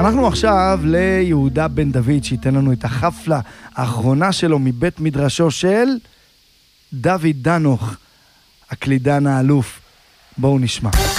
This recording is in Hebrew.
אנחנו עכשיו ליהודה בן דוד, שייתן לנו את החפלה האחרונה שלו מבית מדרשו של דוד דנוך, הקלידן האלוף. בואו נשמע.